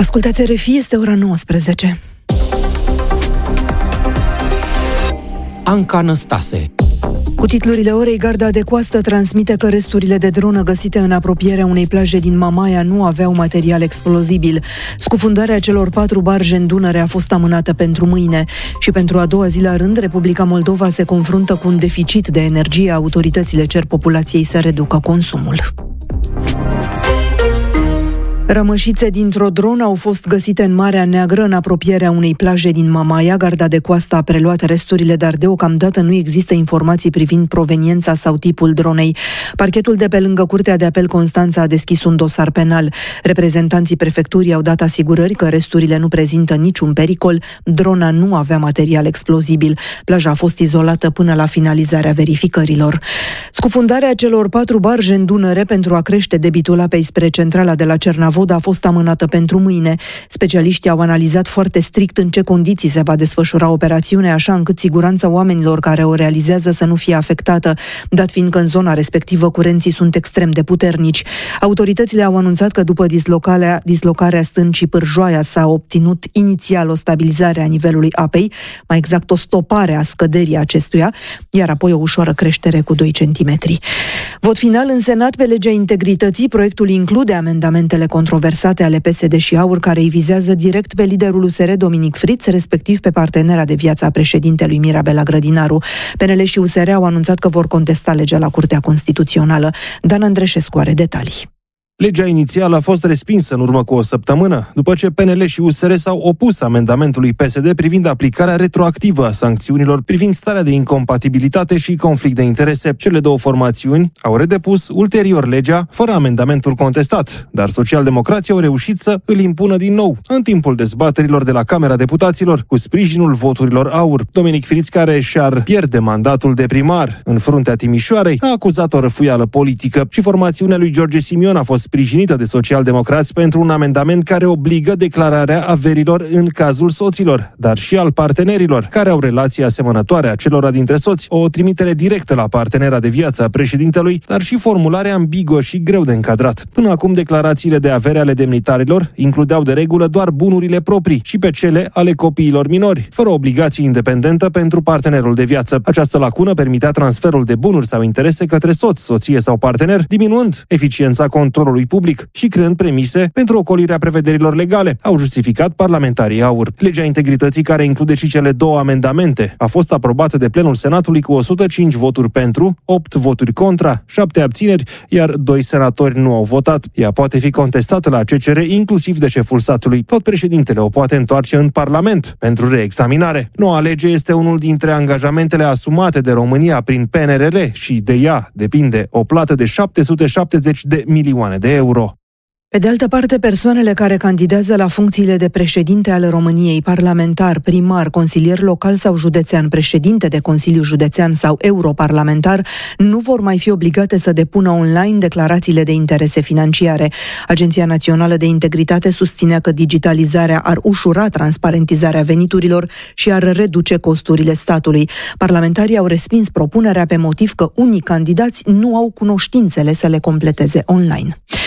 Ascultați RFI, este ora 19. Anca Năstase. Cu titlurile orei, Garda de Coastă transmite că resturile de dronă găsite în apropierea unei plaje din Mamaia nu aveau material explozibil. Scufundarea celor 4 barje în Dunăre a fost amânată pentru mâine. Și pentru a doua zi la rând, Republica Moldova se confruntă cu un deficit de energie. Autoritățile cer populației să reducă consumul. Rămășițe dintr-o dronă au fost găsite în Marea Neagră, în apropierea unei plaje din Mamaia. Garda de Coastă a preluat resturile, dar deocamdată nu există informații privind proveniența sau tipul dronei. Parchetul de pe lângă Curtea de Apel Constanța a deschis un dosar penal. Reprezentanții prefecturii au dat asigurări că resturile nu prezintă niciun pericol. Drona nu avea material explozibil. Plaja a fost izolată până la finalizarea verificărilor. Scufundarea celor 4 barje în Dunăre pentru a crește debitul apei spre centrala de la Cernavoda a fost amânată pentru mâine. Specialiștii au analizat foarte strict în ce condiții se va desfășura operațiunea, așa încât siguranța oamenilor care o realizează să nu fie afectată, dat fiind că în zona respectivă curenții sunt extrem de puternici. Autoritățile au anunțat că după dislocarea stâncii Pârjoaia s-a obținut inițial o stabilizare a nivelului apei, mai exact o stopare a scăderii acestuia, iar apoi o ușoară creștere cu 2 cm. Vot final în Senat pe legea integrității. Proiectul include amendamentele controversate ale PSD și AUR, care îi vizează direct pe liderul USR Dominic Friț, respectiv pe partenera de viață a președintelui Mirabela Grădinaru. PNL și USR au anunțat că vor contesta legea la Curtea Constituțională. Dan Andreșescu are detalii. Legea inițială a fost respinsă în urmă cu o săptămână, după ce PNL și USR s-au opus amendamentului PSD privind aplicarea retroactivă a sancțiunilor privind starea de incompatibilitate și conflict de interese. Cele două formațiuni au redepus ulterior legea, fără amendamentul contestat, dar socialdemocrații au reușit să îl impună din nou, în timpul dezbaterilor de la Camera Deputaților, cu sprijinul voturilor AUR. Dominic Friț, care și-ar pierde mandatul de primar în fruntea Timișoarei, a acuzat o răfuială politică și formațiunea lui George Simion a fost sprijinită de socialdemocrați pentru un amendament care obligă declararea averilor în cazul soților, dar și al partenerilor, care au relații asemănătoare acelora dintre soți, o trimitere directă la partenera de viață a președintelui, dar și formulare ambiguă și greu de încadrat. Până acum, declarațiile de avere ale demnitarilor includeau de regulă doar bunurile proprii și pe cele ale copiilor minori, fără obligație independentă pentru partenerul de viață. Această lacună permitea transferul de bunuri sau interese către soț, soție sau partener, diminuând eficiența controlului public și creând premise pentru ocolirea prevederilor legale, au justificat parlamentarii AUR. Legea integrității, care include și cele 2 amendamente, a fost aprobată de plenul Senatului cu 105 voturi pentru, 8 voturi contra, 7 abțineri, iar 2 senatori nu au votat. Ea poate fi contestată la CCR, inclusiv de șeful statului. Tot președintele o poate întoarce în Parlament pentru reexaminare. Noua lege este unul dintre angajamentele asumate de România prin PNRR și de ea depinde o plată de 770 de milioane de euro. Pe de altă parte, persoanele care candidează la funcțiile de președinte ale României, parlamentar, primar, consilier local sau județean, președinte de Consiliu Județean sau europarlamentar, nu vor mai fi obligate să depună online declarațiile de interese financiare. Agenția Națională de Integritate susținea că digitalizarea ar ușura transparentizarea veniturilor și ar reduce costurile statului. Parlamentarii au respins propunerea pe motiv că unii candidați nu au cunoștințele să le completeze online.